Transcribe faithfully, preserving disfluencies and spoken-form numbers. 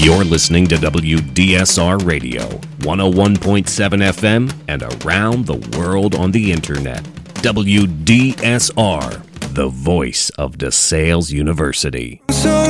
You're listening to W D S R Radio, one oh one point seven F M, and around the world on the internet. W D S R, the voice of DeSales University. So